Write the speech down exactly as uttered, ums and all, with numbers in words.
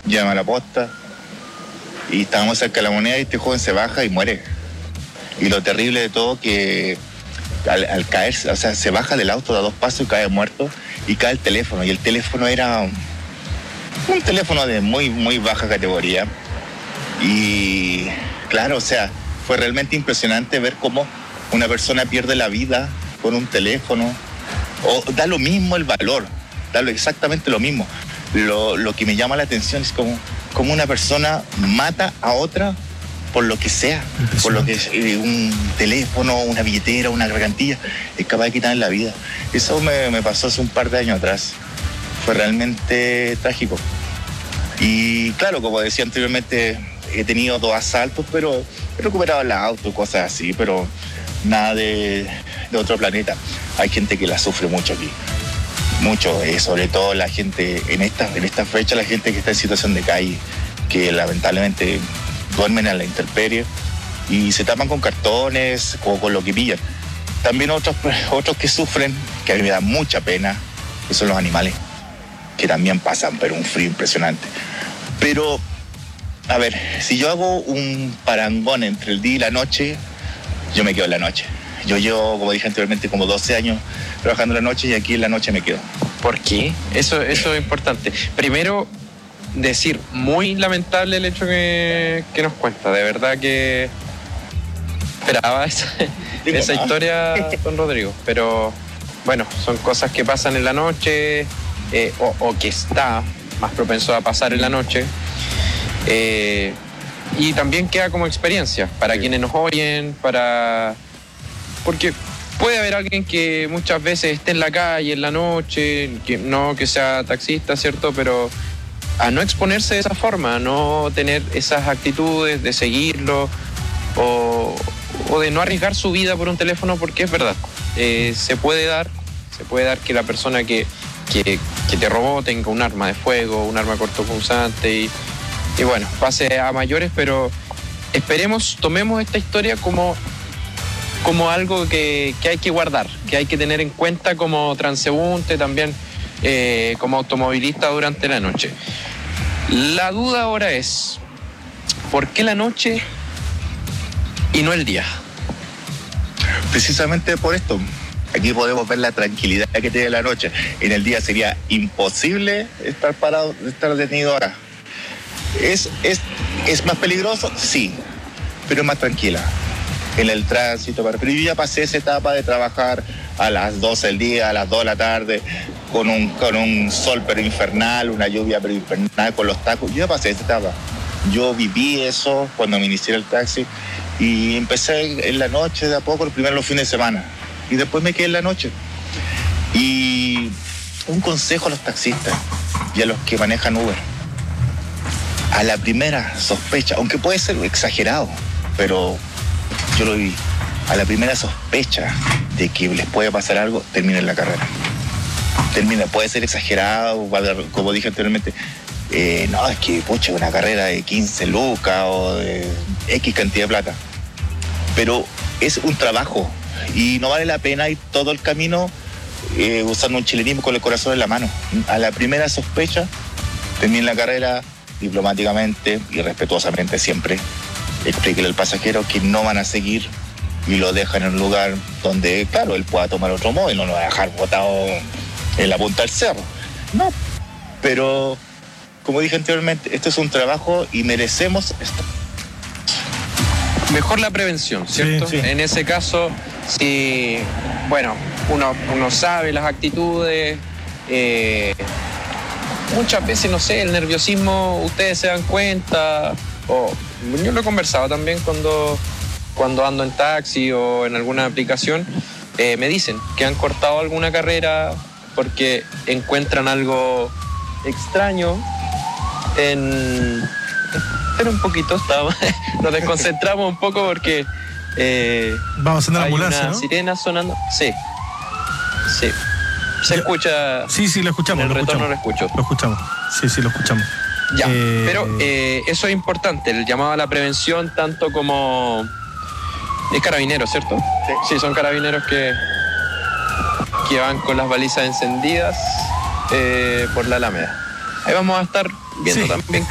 llama a la posta, y estábamos cerca de la Moneda y este joven se baja y muere. Y lo terrible de todo que al, al caer, o sea, se baja del auto, da dos pasos y cae muerto, y cae el teléfono, y el teléfono era un, un teléfono de muy, muy baja categoría. Y claro, o sea, fue realmente impresionante ver cómo una persona pierde la vida con un teléfono, o da lo mismo el valor, da lo, exactamente lo mismo. Lo, lo que me llama la atención es como, como una persona mata a otra por lo que sea, por lo que es eh, un teléfono, una billetera, una gargantilla, es capaz de quitarle la vida. Eso me, me pasó hace un par de años atrás. Fue realmente trágico. Y claro, como decía anteriormente, he tenido dos asaltos, pero he recuperado el auto, cosas así, pero nada de, de otro planeta. Hay gente que la sufre mucho aquí, mucho, eh, sobre todo la gente, en esta, en esta fecha, la gente que está en situación de calle, que lamentablemente duermen a la intemperie y se tapan con cartones o con lo que pillan. También otros, otros que sufren, que a mí me da mucha pena, que son los animales, que también pasan por un frío impresionante. Pero, a ver, si yo hago un parangón entre el día y la noche, yo me quedo en la noche. Yo llevo, como dije anteriormente, como doce años trabajando en la noche y aquí en la noche me quedo. ¿Por qué? Eso, eso es importante. Primero, decir, muy lamentable el hecho que, que nos cuenta. De verdad que esperaba esa, esa historia, don Rodrigo. Pero bueno, son cosas que pasan en la noche eh, o, o que está más propenso a pasar en la noche. Eh, y también queda como experiencia para sí. quienes nos oyen, para... Porque puede haber alguien que muchas veces esté en la calle en la noche, que no que sea taxista, ¿cierto? Pero a no exponerse de esa forma, a no tener esas actitudes de seguirlo o, o de no arriesgar su vida por un teléfono, porque es verdad, eh, se puede dar, se puede dar que la persona que, que, que te robó tenga un arma de fuego, un arma cortopunzante y, y bueno, pase a mayores, pero esperemos, tomemos esta historia como, como algo que, que hay que guardar, que hay que tener en cuenta como transeúnte, también eh, como automovilista durante la noche. La duda ahora es, ¿por qué la noche y no el día? Precisamente por esto. Aquí podemos ver la tranquilidad que tiene la noche. En el día sería imposible estar parado, estar detenido ahora. ¿Es, es, ¿Es más peligroso? Sí, pero es más tranquila. En el tránsito, pero yo ya pasé esa etapa de trabajar a las doce del día, a las dos de la tarde, con un, con un sol pero infernal, una lluvia pero infernal, con los tacos. Yo ya pasé esa etapa. Yo viví eso cuando me inicié el taxi y empecé en la noche de a poco, primero los fines de semana, y después me quedé en la noche. Y un consejo a los taxistas y a los que manejan Uber. A la primera sospecha, aunque puede ser exagerado, pero yo lo vi, a la primera sospecha de que les puede pasar algo, terminen la carrera. Termina, puede ser exagerado, como dije anteriormente, eh, no, es que pucha, una carrera de quince lucas o de X cantidad de plata. Pero es un trabajo y no vale la pena ir todo el camino eh, usando un chilenismo con el corazón en la mano. A la primera sospecha, terminen la carrera diplomáticamente y respetuosamente siempre. Explíquele al pasajero que no van a seguir y lo dejan en un lugar donde, claro, él pueda tomar otro móvil, no lo va a dejar botado en la punta del cerro. No, pero como dije anteriormente, esto es un trabajo y merecemos esto. Mejor la prevención, ¿cierto? Sí, sí. En ese caso, si, bueno, uno, uno sabe las actitudes, eh, muchas veces, no sé, el nerviosismo, ustedes se dan cuenta, o yo lo he conversado también cuando, cuando ando en taxi o en alguna aplicación, eh, me dicen que han cortado alguna carrera porque encuentran algo extraño en... Espera un poquito, estamos, nos desconcentramos un poco porque eh, vamos a la ambulancia, una ¿no? sirena sonando. Sí, sí. Se ya. escucha. Sí, sí, lo escuchamos. En el lo retorno escuchamos. lo escucho. Lo escuchamos. Sí, sí, lo escuchamos. Ya, eh... pero eh, eso es importante, el llamado a la prevención, tanto como. Es carabineros, ¿cierto? Sí. Sí, son carabineros que, que van con las balizas encendidas eh, por la Alameda. Ahí vamos a estar viendo sí. también